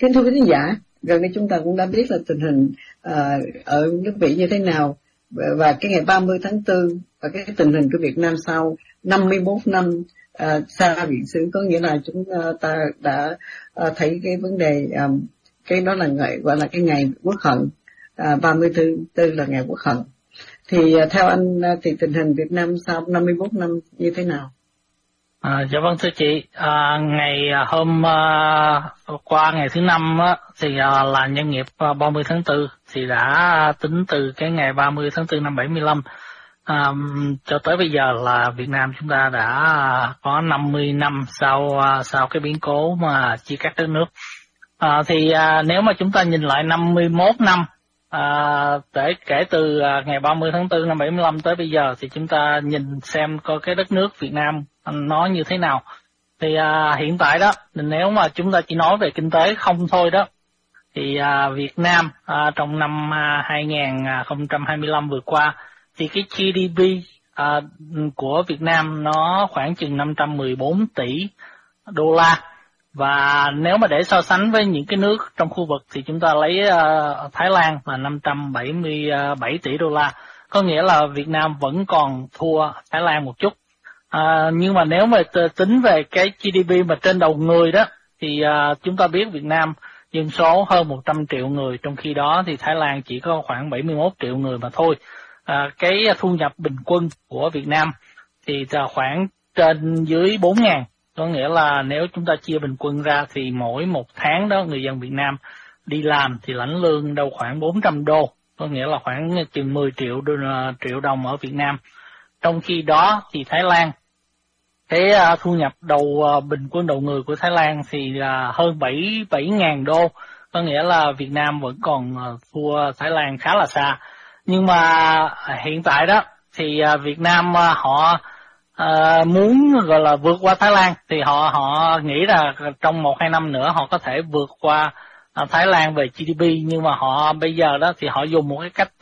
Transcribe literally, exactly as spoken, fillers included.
Kính thưa quý khán giả, gần đây chúng ta cũng đã biết là tình hình uh, ở nước Mỹ như thế nào, và cái ngày ba mươi tháng tư và cái tình hình của Việt Nam sau năm mươi mốt năm uh, xa viện xứ, có nghĩa là chúng uh, ta đã uh, thấy cái vấn đề um, cái đó là ngày gọi là cái ngày quốc hận, uh, ba mươi tư là ngày quốc hận. Thì uh, theo anh uh, thì tình hình Việt Nam sau năm mươi mốt năm như thế nào? À, dạ vâng thưa chị, à, ngày hôm à, qua ngày thứ năm á, thì à, là nhân nghiệp à, ba mươi tháng tư thì đã tính từ cái ngày ba mươi tháng tư năm bảy mươi lăm à, cho tới bây giờ là Việt Nam chúng ta đã có năm mươi năm sau sau cái biến cố mà chia cắt đất nước. À, thì à, nếu mà chúng ta nhìn lại năm mươi mốt năm à, để kể từ à, ngày ba mươi tháng tư năm bảy mươi lăm tới bây giờ, thì chúng ta nhìn xem coi cái đất nước Việt Nam nó như thế nào. Thì à, hiện tại đó, nếu mà chúng ta chỉ nói về kinh tế không thôi đó, thì à, Việt Nam à, trong năm à, hai không hai lăm vừa qua thì cái giê đê pê à, của Việt Nam nó khoảng chừng năm trăm mười bốn tỷ đô la. Và nếu mà để so sánh với những cái nước trong khu vực thì chúng ta lấy uh, Thái Lan là năm trăm bảy mươi bảy tỷ đô la. Có nghĩa là Việt Nam vẫn còn thua Thái Lan một chút. À, nhưng mà nếu mà tính về cái giê đê pê mà trên đầu người đó, thì uh, chúng ta biết Việt Nam dân số hơn một trăm triệu người, trong khi đó thì Thái Lan chỉ có khoảng bảy mươi mốt triệu người mà thôi. À, cái thu nhập bình quân của Việt Nam thì khoảng trên dưới bốn ngàn. Có nghĩa là nếu chúng ta chia bình quân ra thì mỗi một tháng đó người dân Việt Nam đi làm thì lãnh lương đâu khoảng bốn trăm đô. Có nghĩa là khoảng chừng mười triệu, triệu đồng ở Việt Nam. Trong khi đó thì Thái Lan, cái thu nhập đầu bình quân đầu người của Thái Lan thì là hơn bảy ngàn đô. Có nghĩa là Việt Nam vẫn còn thua Thái Lan khá là xa. Nhưng mà hiện tại đó thì Việt Nam họ À, muốn gọi là vượt qua Thái Lan thì họ họ nghĩ là trong một hai năm nữa họ có thể vượt qua à, Thái Lan về giê đê pê, nhưng mà họ bây giờ đó thì họ dùng một cái cách